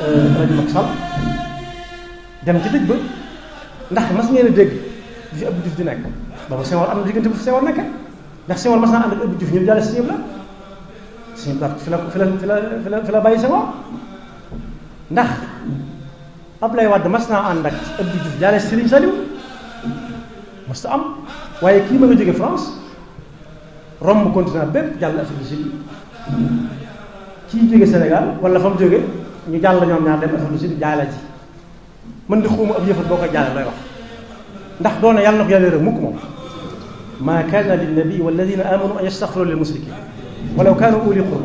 rajo Macky Sall dem ci dëj ba ndax mas ngeen a dégg bi fi Abdou Diouf di nekk boobu Senghor am na diggante bu fi Senghor nekk ndax Senghor mas naa ànd ak Abdou Diouf ñëw jàlle si ñëpp la suñu baat fi la bàyyi Senghor ndax Abdoulaye Wade mas naa ànd ak Abdou Diouf jàlle si Serigne Saliou mas ta am waaye kii ma nga jóge France romb continent bépp jàll Afrique du Sud kii jóge Sénégal wala fa mu jóge ñu jàll ñoom ñaar dem Afrique du Sud jaala ji mën di xuuma ab yëfat boo koy jàlle looy wax ndax doone yàlla na ko yàlla rek mukk moom ma kaana linnabi walladina amanu an yastaghfiru lil mushrikin walaw kaanu uli qurba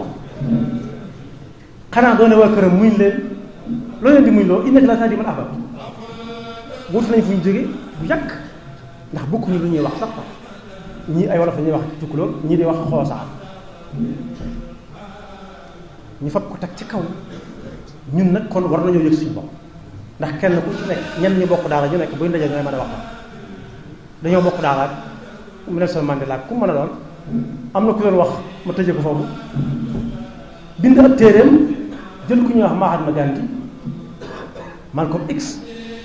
xanaa doone waa këram muñ leen loo leen di muñ loo innaka la tahdi man ahbabta wutu nañ fu ñu jóge bu yàgg ndax bokkuñu lu ñuy wax sax ñii ay wolof la ñuy wax tukkuloo ñii di wax xoosaan ñu fab ko teg ci kaw ñun nag kon war nañoo yëg suñu bopp ndax kenn ku ci nekk ñenn ñu bokk daara ñu nekk buy ndaje ñooy mën a waxtaan dañoo bokk daara ak Nelson Mandela ku mën a doon am na ku doon wax ma tëjee ko foofu bind ab téeréem jël ku ñuy wax Mahatma Gandhi Malcolm X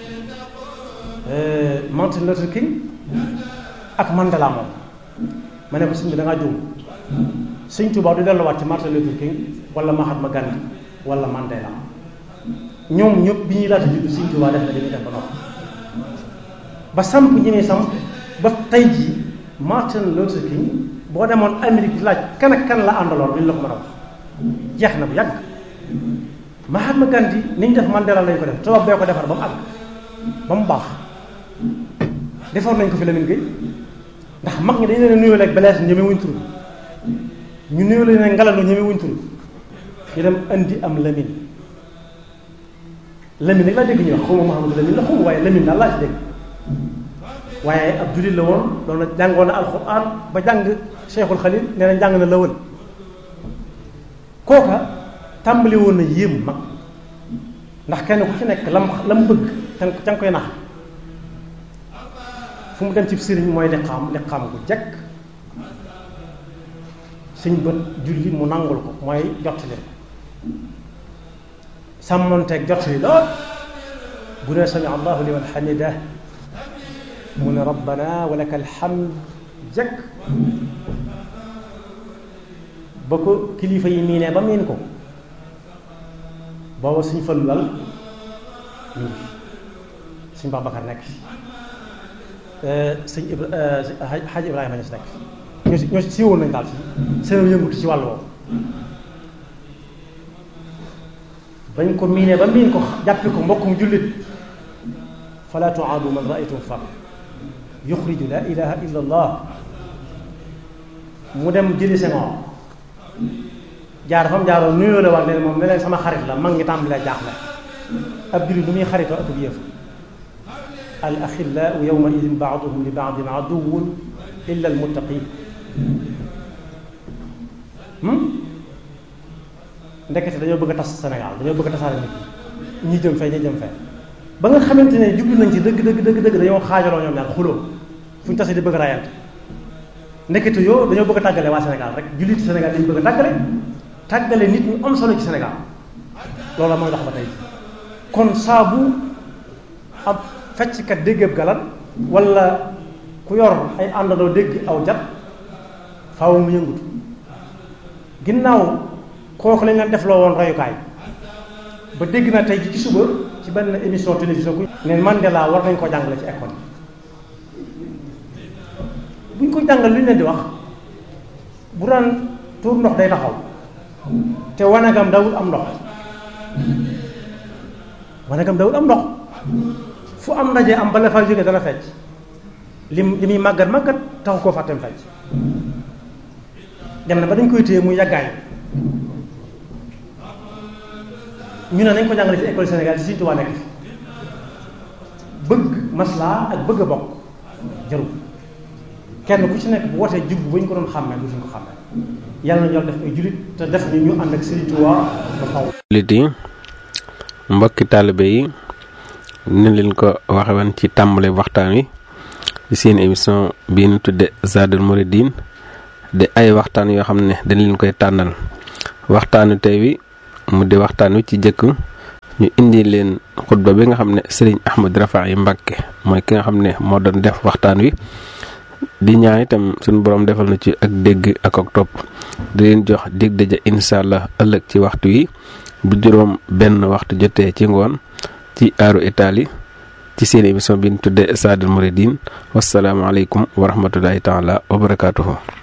Martin Luther King ak Mandela moom ma ne ko sëñ bi da ngaa juum sëñ Tuubaa du delluwaat ci Martin Luther King wala Mahatma Gandhi wala Mandela ñoom ñëpp bi ñuy laata juddu sëñ Tuubaa def na dañuy def ba noppi ba samp ñi muy samp ba tey jii Martin Luther King boo demoon Amérique di laaj kan ak kan la àndaloon duñ la ko mën a wax jeex na bu yàgg Mahatma Gandhi ni ñu def Mandela lañ ko def tubaab bee ko defar ba mu àgg ba mu baax defoon nañ ko fi Lamine Gueye ndax mag ñi dañu leen nuyoo ak Blaise ñeme wuñ tur ñu nuyoo leen ak Ngalandou ñeme wuñ tur ñu dem andi am Lamine nag laa dégg ñu wax xaw ma Mouhamadou Lamine la xaw ma waaye Lamine daal laa ci dégg waaye ab jullit la woon doon na jàngoon na alxuraan ba jàng Cheikhul Khalil nee na jàng na lawal kooka tàmbali woon na yéem mag ndax kenn ku ci nekk lam bëgg ca nga koy nax fu mu dem ci sëriñ mooy liqaam gu jekk suñ bët julli mu nangul ko mooy jottali ko sàmmonteeg jottali lool bu ne sami allahu liman hamida mu ne rabbana wa laka alhamd jekk ba ko kilifa yi miinee ba miin ko booba suñ fallu lal ñu ngi suñ Babacar nekk sëñ Xaaj Ibrahima Ñas nekk ñoo siiwoon nañ daal ci seen yëngutu ci wàll woowu bañ ko miinee ba miin ko jàppi ko mbokkum jullit fala tuaadu man raaytum far yuxriju la ilaha illa allah mu dem jëli Senghor jaar fa mu jaaroon nuyoo la war leen moom ne leen sama xarit la mag ngi tàmbalee jaaxle ab jullit bu muy xaritoo ak yëf al axillaau yawma idin baaduhum li baadin aduwwun illa al muttaqin ndekete dañoo bëgg a tas Sénégal dañoo bëgg a tasaare nit ñi jëm fee ñi jëm fee ba nga xamante ne jublu nañ ci dëgg dañoo xaajaloo ñoom ñaar xuloo fu ñu tasee di bëgg a rayante ndekete yoo dañoo bëgg a tàggale waa Sénégal rek julliti Sénégal dañu bëgg a tàggale nit ñu am solo ci Sénégal loolu mooy dox ba tey kon saabu ab fecckat déggeeb galan wala ku yor ay àndandoo dégg aw jat faaw mu yëngutu ginnaaw kooku lañ leen def loo woon royukaay ba dégg na tey ji ci suba ci benn émission télévision ku ne Mandela war nañ koo jàngale ci école buñ ko jàngal lu ñu leen di wax bu daan tuur ndox day taxaw te wanagam dawul am ndox fu am ndaje am bala faa jógee dana fecc li muy màggat taxu koo fàttem fecc dem na ba dañ koy téye muy yàggaay ñu ne nañ ko jàngale ci école Sénégal ci Sëriñ Tuubaa nekk bëgg maslaa ak bëgg a bokk jarul kenn ku ci nekk bu wootee jub bu ñu ko doon xàmmee du ñu ko xàmmee yàlla na ñoo def ay jullit te def ñu ànd ak Sëriñ Tuubaa ba faw. jullit yi mbokki taalibe yi ni leen ko waxe woon ci tàmbale waxtaan wi ci seen émission bii ñu tudde Zadul Mouridine de ay waxtaan yoo xam ne dañ leen koy tànnal waxtaanu tey wi mu di waxtaan wi ci jëkk ñu indi leen xutba bi nga xam ne sëriñ Ahmad Rafaay Mbàkke mooy ki nga xam ne moo doon def waxtaan wi di ñaan itam suñu borom defal na ci ak dégg ak topp di leen jox dig daja incha allah ëllëg ci waxtu yi bu juróom benn waxtu jotee ci ngoon ci aaru Italie ci seen émission bi ñu tuddee Saadul Mouridine wassalaamu aleykum wa rahmatullahi taala wa barakaatuhu